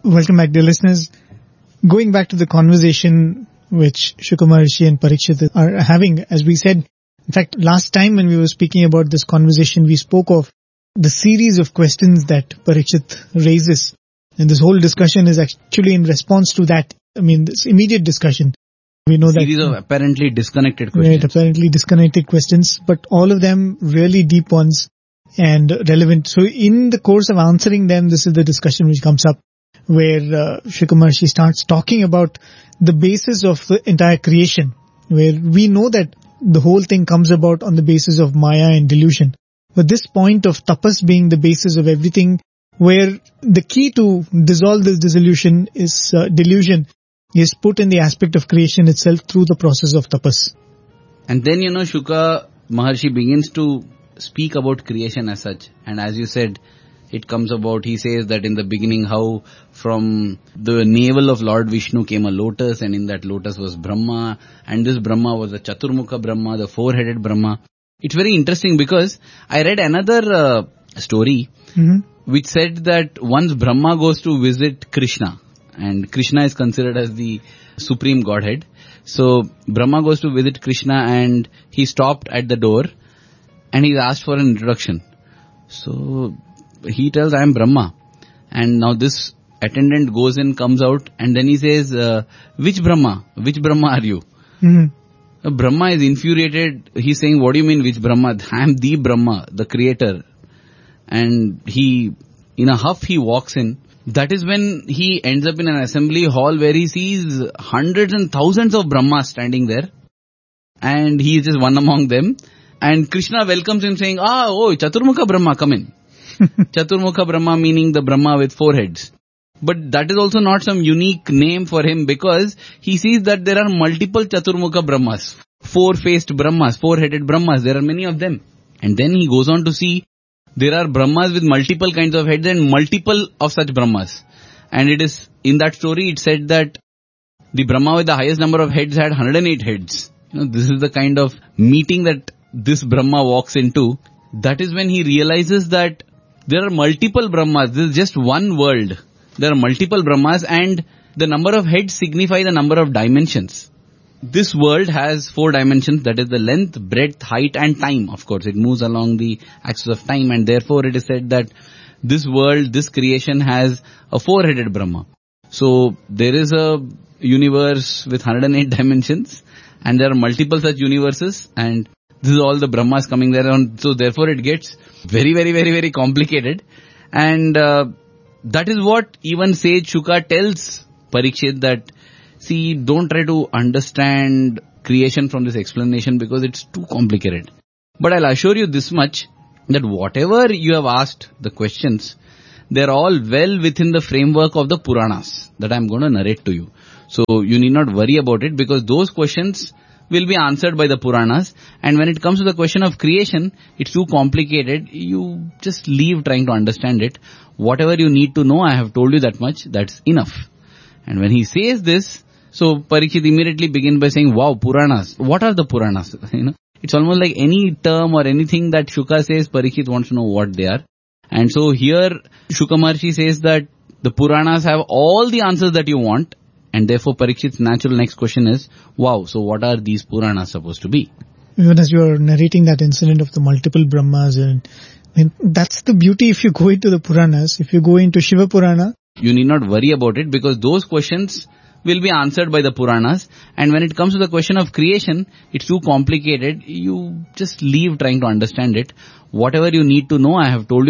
Welcome back, dear listeners. Going back to the conversation which Shukra Maharshi and Parikshit are having, as we said, in fact, last time when we were speaking about this conversation, we spoke of the series of questions that Parikshit raises. And this whole discussion is actually in response to that. I mean, this immediate discussion. We know series that of apparently disconnected questions. Right, apparently disconnected questions, but all of them really deep ones and relevant. So in the course of answering them, this is the discussion which comes up, where Shukra Maharshi starts talking about the basis of the entire creation, where we know that the whole thing comes about on the basis of Maya and delusion. But this point of tapas being the basis of everything, where the key to dissolve this delusion is put in the aspect of creation itself through the process of tapas. And then, Shukra Maharshi begins to speak about creation as such. And as you said, it comes about, he says that in the beginning how from the navel of Lord Vishnu came a lotus, and in that lotus was Brahma, and this Brahma was the Chaturmukha Brahma, the four-headed Brahma. It's very interesting because I read another story which said that once Brahma goes to visit Krishna, and Krishna is considered as the supreme godhead. So Brahma goes to visit Krishna and he stopped at the door and he asked for an introduction. So he tells, I am Brahma. And now this attendant goes in, comes out, and then he says, which Brahma? Which Brahma are you? Brahma is infuriated. He's saying, what do you mean which Brahma? I am the Brahma, the creator. And he, in a huff, he walks in. That is when he ends up in an assembly hall where he sees hundreds and thousands of Brahmas standing there. And he is just one among them. And Krishna welcomes him saying, Chaturmukha Brahma, come in. Chaturmukha Brahma meaning the Brahma with four heads. But that is also not some unique name for him, because he sees that there are multiple Chaturmukha Brahmas, four-faced Brahmas, four-headed Brahmas. There are many of them. And then he goes on to see there are Brahmas with multiple kinds of heads and multiple of such Brahmas. And it is, in that story, it said that the Brahma with the highest number of heads had 108 heads. This is the kind of meeting that this Brahma walks into. That is when he realizes that there are multiple Brahmas. This is just one world. There are multiple Brahmas, and the number of heads signify the number of dimensions. This world has 4 dimensions, that is the length, breadth, height and time. Of course, it moves along the axis of time, and therefore it is said that this world, this creation has a 4-headed Brahma. So there is a universe with 108 dimensions, and there are multiple such universes, and this is all the Brahmas coming there on. So therefore it gets very, very, very, very complicated. And that is what even sage Shuka tells Parikshit, that see, don't try to understand creation from this explanation because it's too complicated. But I'll assure you this much, that whatever you have asked, the questions, they're all well within the framework of the Puranas that I'm going to narrate to you. So you need not worry about it, because those questions will be answered by the Puranas. And when it comes to the question of creation, it's too complicated. You just leave trying to understand it. Whatever you need to know, I have told you that much. That's enough. And when he says this, so Parikshit immediately begins by saying, wow, Puranas. What are the Puranas? It's almost like any term or anything that Shuka says, Parikshit wants to know what they are. And so here, Shukra Maharshi says that the Puranas have all the answers that you want. And therefore, Parikshit's natural next question is, wow, so what are these Puranas supposed to be? Even as you are narrating that incident of the multiple Brahmas, and that's the beauty if you go into the Puranas. If you go into Shiva Purana, you need not worry about it, because those questions will be answered by the Puranas. And when it comes to the question of creation, it's too complicated. You just leave trying to understand it. Whatever you need to know, I have told you.